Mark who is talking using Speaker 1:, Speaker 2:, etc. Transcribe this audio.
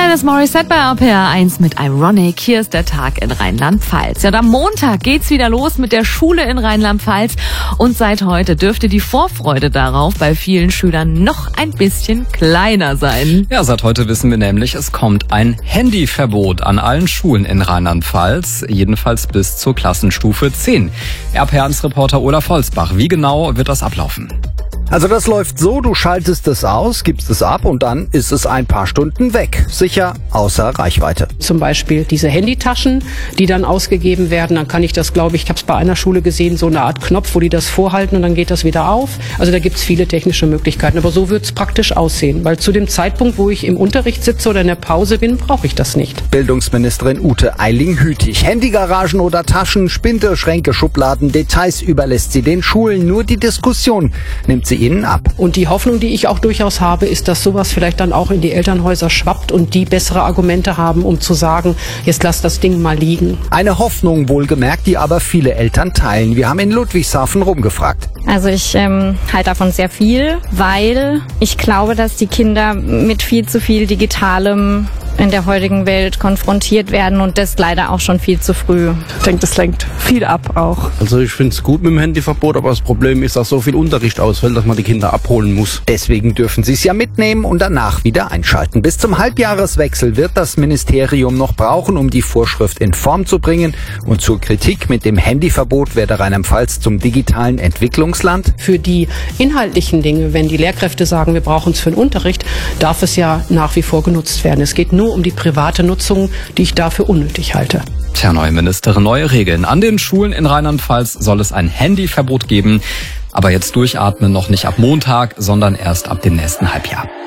Speaker 1: Alanis Morissette bei RPR 1 mit Ironic. Hier ist der Tag in Rheinland-Pfalz. Ja, und am Montag geht's wieder los mit der Schule in Rheinland-Pfalz. Und seit heute dürfte die Vorfreude darauf bei vielen Schülern noch ein bisschen kleiner sein.
Speaker 2: Ja, seit heute wissen wir nämlich, es kommt ein Handyverbot an allen Schulen in Rheinland-Pfalz, jedenfalls bis zur Klassenstufe 10. RPR 1 Reporter Olaf Holzbach, wie genau wird das ablaufen?
Speaker 3: Also das läuft so, du schaltest es aus, gibst es ab und dann ist es ein paar Stunden weg. Sicher außer Reichweite.
Speaker 4: Zum Beispiel diese Handytaschen, die dann ausgegeben werden. Dann kann ich das, glaube ich, habe es bei einer Schule gesehen, so eine Art Knopf, wo die das vorhalten und dann geht das wieder auf. Also da gibt's viele technische Möglichkeiten. Aber so wird's praktisch aussehen. Weil zu dem Zeitpunkt, wo ich im Unterricht sitze oder in der Pause bin, brauche ich das nicht.
Speaker 3: Bildungsministerin Ute Eiling-Hütig. Handygaragen oder Taschen, Spinde, Schränke, Schubladen, Details überlässt sie den Schulen. Nur die Diskussion nimmt sie ihnen ab.
Speaker 4: Und die Hoffnung, die ich auch durchaus habe, ist, dass sowas vielleicht dann auch in die Elternhäuser schwappt und die bessere Argumente haben, um zu sagen, jetzt lass das Ding mal liegen.
Speaker 3: Eine Hoffnung wohlgemerkt, die aber viele Eltern teilen. Wir haben in Ludwigshafen rumgefragt.
Speaker 5: Also ich halte davon sehr viel, weil ich glaube, dass die Kinder mit viel zu viel Digitalem in der heutigen Welt konfrontiert werden und das leider auch schon viel zu früh.
Speaker 4: Ich denke, das lenkt viel ab auch.
Speaker 6: Also ich finde es gut mit dem Handyverbot, aber das Problem ist, dass so viel Unterricht ausfällt, dass man die Kinder abholen muss.
Speaker 3: Deswegen dürfen sie es ja mitnehmen und danach wieder einschalten. Bis zum Halbjahreswechsel wird das Ministerium noch brauchen, um die Vorschrift in Form zu bringen. Und zur Kritik mit dem Handyverbot werde Rheinland-Pfalz zum digitalen Entwicklungsland.
Speaker 4: Für die inhaltlichen Dinge, wenn die Lehrkräfte sagen, wir brauchen es für den Unterricht, darf es ja nach wie vor genutzt werden. Es geht nur um die private Nutzung, die ich dafür unnötig halte.
Speaker 2: Tja, neue Ministerin, neue Regeln. An den Schulen in Rheinland-Pfalz soll es ein Handyverbot geben. Aber jetzt durchatmen noch nicht ab Montag, sondern erst ab dem nächsten Halbjahr.